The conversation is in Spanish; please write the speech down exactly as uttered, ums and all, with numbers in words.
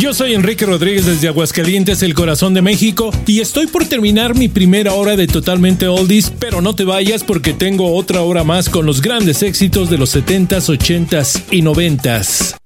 Yo soy Enrique Rodríguez desde Aguascalientes, el corazón de México, y estoy por terminar mi primera hora de Totalmente Oldies, pero no te vayas porque tengo otra hora más con los grandes éxitos de los setentas, ochentas y noventas.